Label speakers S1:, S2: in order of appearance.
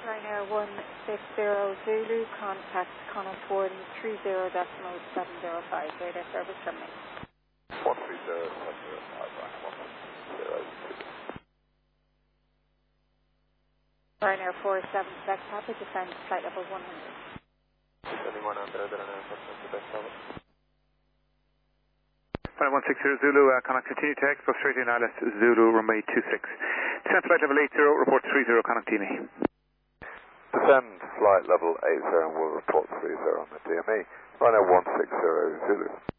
S1: Ryanair 160 Zulu, contact Connaught Warden 30.705, radar service terminated.
S2: 130.705, right, 130.
S1: Ryanair 47 Quebec Papa, descend to flight level 100.
S2: Descending 100, and then Quebec Papa.
S3: Flight 160 Zulu, Connaught continue to Expo straight in ILS Zulu, runway 26. Descend flight level 80, report 30, Connaught DME.
S2: Descend flight level 80 and we'll report 30 on the DME. Ryanair 160 Zulu.